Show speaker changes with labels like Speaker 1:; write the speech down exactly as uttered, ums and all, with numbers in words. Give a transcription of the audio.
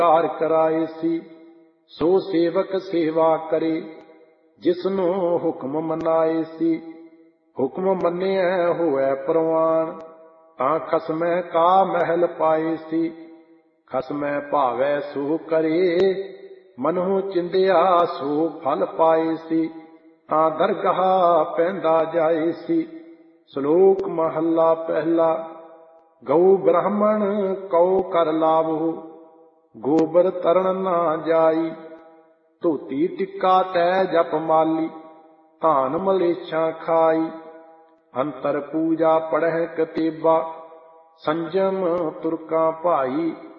Speaker 1: ਕਾਰ ਕਰਾਏ ਸੀ। ਸੋ ਸੇਵਕ ਸੇਵਾ ਕਰੇ ਜਿਸਨੂੰ ਹੁਕਮ ਮਨਾਏ ਸੀ। ਹੁਕਮ ਮੰਨਿਐ ਹੋਵੈ ਪ੍ਰਵਾਨ ਤਾਂ ਖਸਮੈ ਕਾ ਮਹਿਲ ਪਾਏ ਸੀ। ਖਸਮੈ ਭਾਵੈ ਸੋ ਕਰੇ ਮਨਹੁ ਚਿੰਦਿਆ ਸੋ ਫਲ ਪਾਏ ਸੀ। ਤਾਂ ਦਰਗਾਹ ਪੈਂਦਾ ਜਾਏ ਸੀ। ਸ਼ਲੋਕ ਮਹੱਲਾ ਪਹਿਲਾ। ਗਊ ਬ੍ਰਾਹਮਣ ਕਉ ਕਰ ਲਾਵਹੁ ਗੋਬਰ ਤਰਨ ਨਾ ਜਾਈ। ਧੋਤੀ ਟਿੱਕਾ ਤੈ ਜਪ ਮਾਲੀ ਧਾਨ ਮਲੇਛਾਂ ਖਾਈ। ਅੰਤਰ ਪੂਜਾ ਪੜਹਿ ਕਤੇਬਾ ਸੰਜਮ ਤੁਰਕਾਂ ਭਾਈ।